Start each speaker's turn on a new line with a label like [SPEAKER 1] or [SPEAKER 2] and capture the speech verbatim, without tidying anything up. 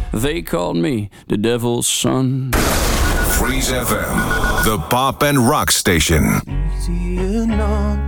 [SPEAKER 1] They called me the devil's son.
[SPEAKER 2] Freeze F M, the pop and rock station.
[SPEAKER 3] Easy enough.